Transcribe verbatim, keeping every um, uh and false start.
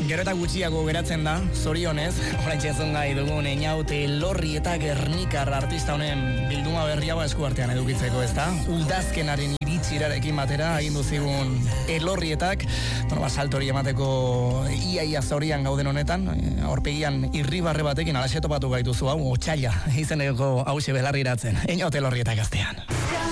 Gero eta gutxiago geratzen da, zorionez, orain txezun gai dugun Einaute Elorri eta Gernikar artista honen bilduma berria ba esku artean edukitzeko, ezta? Udazkenaren iritsirarekin batera agindu zigun Elorrietak, bueno, ba, salto hori emateko iaia zorian gauden honetan, aurpegian irribarre batekin alaxe topatu gaituzu hau, otxaila, izeneko hause belarriratzen, Einaute Elorrieta gaztean.